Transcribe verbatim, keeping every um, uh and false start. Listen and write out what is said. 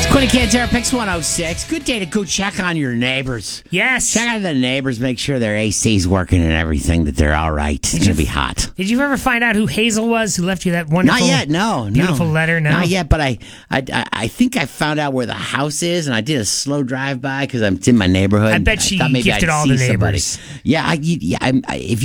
Quinn and Cantera Picks one oh six. Good day to go check on your neighbors. Yes. Check on the neighbors, make sure their A C's working and everything, that they're all right. It's going to be hot. Did you ever find out who Hazel was, who left you that wonderful, Not yet, no. beautiful no. letter? No? Not yet, but I, I, I I think I found out where the house is, and I did a slow drive-by because I'm it's in my neighborhood. I bet she thought maybe gifted I'd all see the neighbors. somebody. Yeah, I, yeah I, I, if